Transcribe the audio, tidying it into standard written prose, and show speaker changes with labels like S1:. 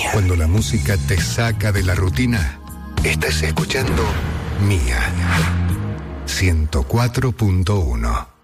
S1: Mía.
S2: Cuando la música te saca de la rutina, estás escuchando Mía 104.1.